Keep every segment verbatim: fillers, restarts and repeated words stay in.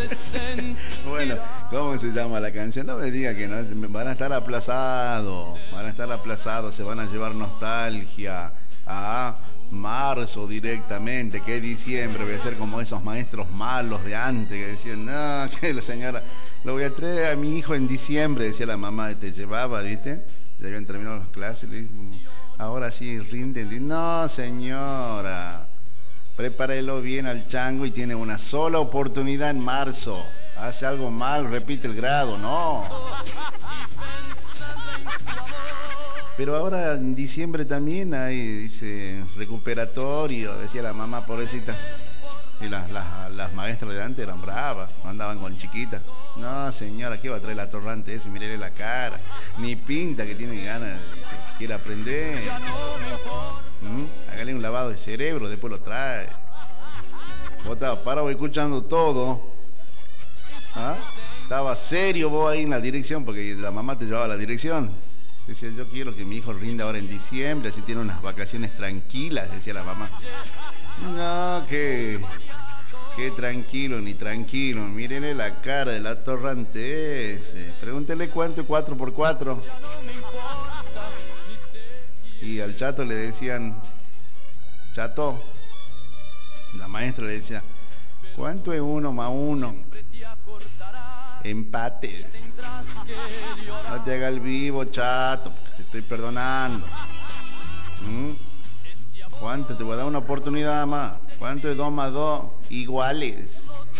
Bueno, ¿cómo se llama la canción? No me diga que no, van a estar aplazados, van a estar aplazados, se van a llevar nostalgia a marzo directamente, que diciembre, voy a ser como esos maestros malos de antes que decían, no, que la señora, lo voy a traer a mi hijo en diciembre, decía la mamá, te llevaba, ¿viste? Ya habían terminado las clases, le dije, ahora sí, rinden, no señora, prepárelo bien al chango y tiene una sola oportunidad en marzo. Hace algo mal, repite el grado, no. Pero ahora en diciembre también hay, dice, recuperatorio, decía la mamá, pobrecita. Y las, las, las maestras de antes eran bravas, andaban con chiquitas. No, señora, ¿qué va a traer la torrante ese? Mírele la cara. Ni pinta que tiene ganas, que quiere aprender. ¿Mm? Hágale un lavado de cerebro, después lo trae. Vos estabas parado escuchando todo. ¿Ah? Estaba serio vos ahí en la dirección, porque la mamá te llevaba a la dirección. Decía, yo quiero que mi hijo rinda ahora en diciembre, así tiene unas vacaciones tranquilas, decía la mamá. No, que, que tranquilo, ni tranquilo. Mírenle la cara del atorrante ese. Pregúntele cuánto es cuatro por cuatro. Y al Chato le decían, Chato, la maestra le decía, ¿cuánto es uno más uno? Empate. No te haga el vivo, Chato, porque te estoy perdonando. ¿Mm? ¿Cuánto? Te voy a dar una oportunidad más. ¿Cuánto es dos más dos? Iguales.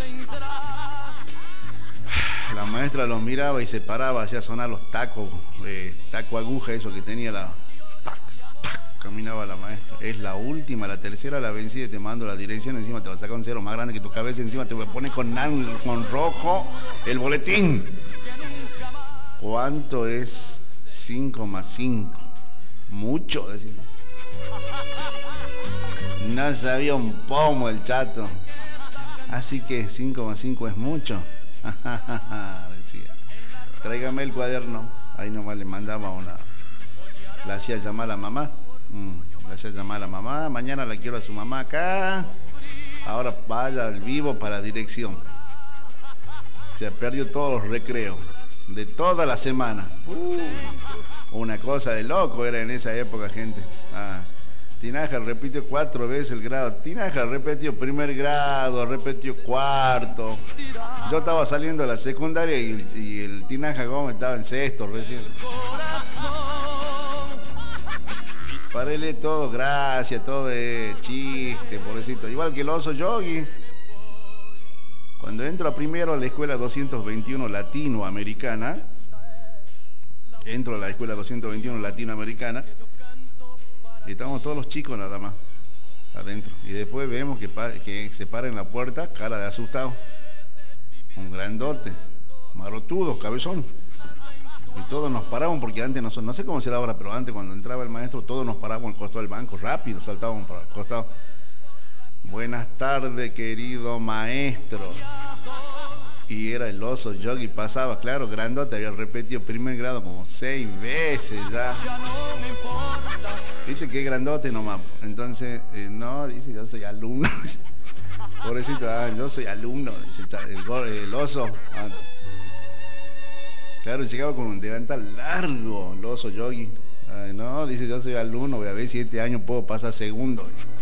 La maestra los miraba y se paraba, hacía sonar los tacos, eh, taco aguja, eso que tenía la... Tac, tac, caminaba la maestra. Es la última, la tercera, la vencida, y te mando la dirección, encima te va a sacar un cero más grande que tu cabeza, encima te voy a poner con, con rojo el boletín. ¿Cuánto es cinco más cinco? Mucho, decía. No sabía un pomo el Chato. Así que cinco más cinco es mucho. Decía. Tráigame el cuaderno. Ahí nomás le mandaba una. La hacía llamar a la mamá. Mm, la hacía llamar a la mamá. Mañana la quiero a su mamá acá. Ahora vaya al vivo para dirección. Se perdió todos los recreos. De toda la semana. Uh, una cosa de loco era en esa época, gente. Ah. Tinaja repitió cuatro veces el grado. Tinaja repitió primer grado, repitió cuarto. Yo estaba saliendo de la secundaria y el, y el Tinaja Gómez estaba en sexto recién. Parele todo, gracias, todo de chiste, pobrecito. Igual que el oso Yogi. Cuando entro a primero a la escuela doscientos veintiuno latinoamericana, entro a la escuela doscientos veintiuno latinoamericana, y estamos todos los chicos nada más adentro. Y después vemos que, que se para en la puerta, cara de asustado. Un grandote, marotudo, cabezón. Y todos nos paramos porque antes, no, no sé cómo será ahora, pero antes cuando entraba el maestro, todos nos parábamos al costado del banco, rápido, saltábamos para el costado. Buenas tardes, querido maestro. Y era el oso Yogi, pasaba, claro, grandote, había repetido primer grado como seis veces ya. ¿Viste qué grandote nomás? Entonces, eh, no, dice, yo soy alumno. Pobrecito, ah, yo soy alumno, dice el, el, el oso. Ah. Claro, llegaba con un delantal largo, el oso Yogi. Ay, no, dice, yo soy alumno, voy a ver si este año puedo pasar segundo.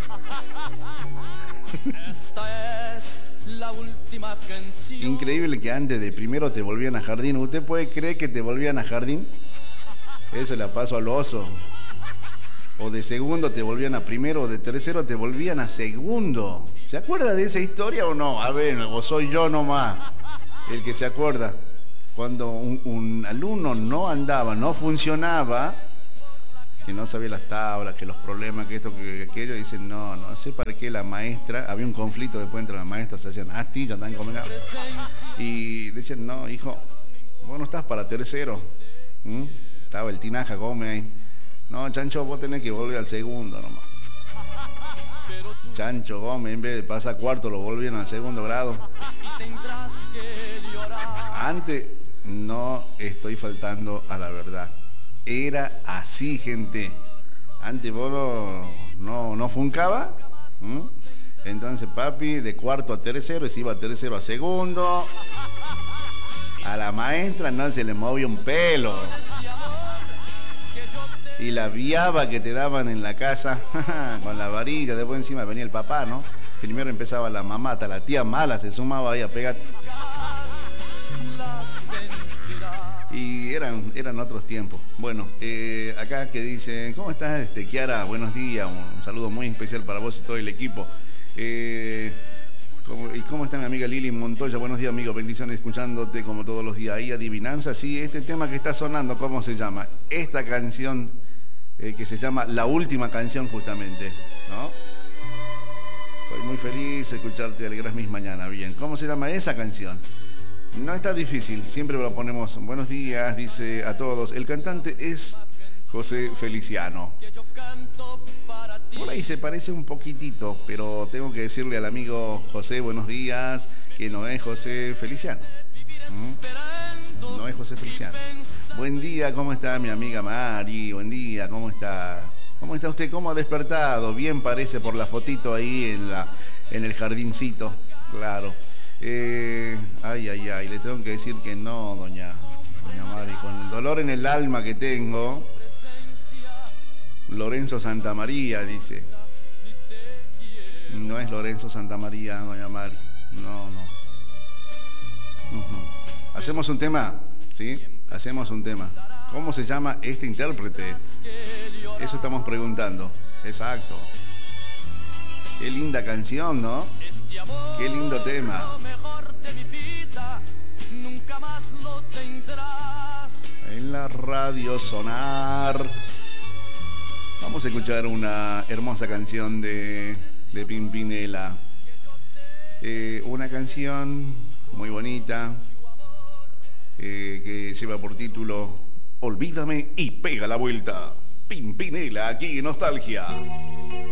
Esta es la última canción. Increíble que antes de primero te volvían a jardín. ¿Usted puede creer que te volvían a jardín? Eso le pasó al oso. O de segundo te volvían a primero, o de tercero te volvían a segundo. ¿Se acuerda de esa historia o no? A ver, o soy yo nomás el que se acuerda. Cuando un, un alumno no andaba, no funcionaba, que no sabía las tablas, que los problemas, que esto, que aquello, dicen, no, no sé para qué la maestra, había un conflicto después entre las maestras, se hacían astillas, andaban comiendo. Y decían, no, hijo, vos no estás para tercero. ¿Mm? Estaba el Tinaja Gómez ahí. No, Chancho, vos tenés que volver al segundo nomás. Chancho Gómez, en vez de pasar cuarto, lo volvieron al segundo grado. Antes, no estoy faltando a la verdad. Era así, gente. Antes vos no, no, no funcaba. ¿Mm? Entonces papi de cuarto a tercero, y se iba a tercero a segundo. A la maestra no se le movía un pelo. Y la viaba que te daban en la casa, con la varilla, después encima venía el papá, ¿no? Primero empezaba la mamá, hasta la tía mala se sumaba ahí a pegarte. Y eran, eran otros tiempos. Bueno, eh, acá que dicen, ¿cómo estás, este, Kiara? Buenos días, un, un saludo muy especial para vos y todo el equipo. Eh, ¿cómo, ¿Y cómo está mi amiga Lili Montoya? Buenos días, amigo, bendiciones, escuchándote como todos los días. Ahí, adivinanza, sí, este tema que está sonando, ¿cómo se llama? Esta canción eh, que se llama La Última Canción, justamente, ¿no? Soy muy feliz de escucharte, alegras mis mañanas. Bien, ¿cómo se llama esa canción? No está difícil, siempre lo ponemos. Buenos días, dice a todos. El cantante es José Feliciano. Por ahí se parece un poquitito, pero tengo que decirle al amigo José, buenos días, que no es José Feliciano. ¿Mm? No es José Feliciano. Buen día, ¿cómo está mi amiga Mari? Buen día, ¿cómo está? ¿Cómo está usted? ¿Cómo ha despertado? Bien parece por la fotito ahí en, la, en el jardincito, claro. Eh, ay, ay, ay, le tengo que decir que no, doña, doña Mari, con el dolor en el alma que tengo. Lorenzo Santamaría, dice. No es Lorenzo Santamaría, doña Mari. No, no. Uh-huh. Hacemos un tema, ¿sí? Hacemos un tema. ¿Cómo se llama este intérprete? Eso estamos preguntando. Exacto. Qué linda canción, ¿no? Qué lindo tema. En la radio sonar. Vamos a escuchar una hermosa canción de, de Pimpinela. Eh, una canción muy bonita eh, que lleva por título Olvídame y pega la vuelta. Pimpinela, aquí en Nostalgia.